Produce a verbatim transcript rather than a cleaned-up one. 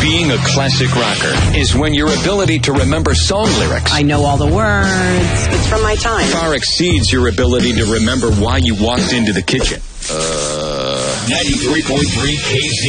Being a classic rocker is when your ability to remember song lyrics, I know all the words. It's from my time. far exceeds your ability to remember why you walked into the kitchen. Uh... ninety-three point three K Z.